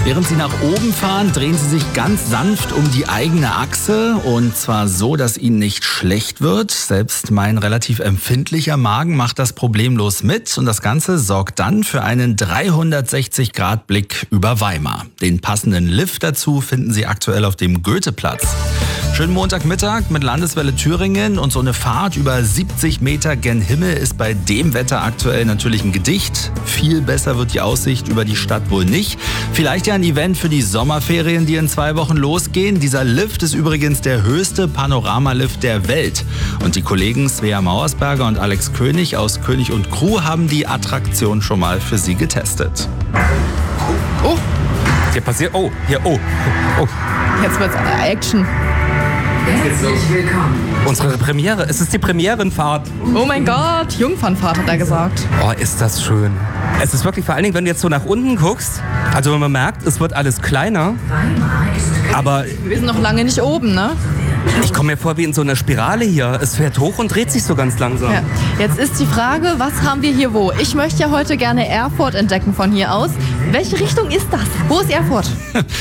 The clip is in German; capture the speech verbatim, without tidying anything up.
Während Sie nach oben fahren, drehen Sie sich ganz sanft um die eigene Achse und zwar so, dass Ihnen nicht schlecht wird. Selbst mein relativ empfindlicher Magen macht das problemlos mit und das Ganze sorgt dann für einen dreihundertsechzig Grad Blick über Weimar. Den passenden Lift dazu finden Sie aktuell auf dem Goetheplatz. Schönen Montagmittag mit Landeswelle Thüringen und so eine Fahrt über siebzig Meter gen Himmel ist bei dem Wetter aktuell natürlich ein Gedicht. Viel besser wird die Aussicht über die Stadt wohl nicht. Vielleicht ja ein Event für die Sommerferien, die in zwei Wochen losgehen. Dieser Lift ist übrigens der höchste Panoramalift der Welt. Und die Kollegen Svea Mauersberger und Alex König aus König und Crew haben die Attraktion schon mal für Sie getestet. Oh, hier passiert, oh, hier, oh, oh. Jetzt wird's Action. Herzlich willkommen. Unsere Premiere, es ist die Premierenfahrt. Oh mein Gott, Jungfernfahrt hat er gesagt. Oh, ist das schön. Es ist wirklich, vor allen Dingen, wenn du jetzt so nach unten guckst, also wenn man merkt, es wird alles kleiner, aber Wir sind noch lange nicht oben, ne? ich komme mir vor wie in so einer Spirale hier. Es fährt hoch und dreht sich so ganz langsam. Ja. Jetzt ist die Frage, was haben wir hier wo? Ich möchte ja heute gerne Erfurt entdecken von hier aus. Welche Richtung ist das? Wo ist Erfurt?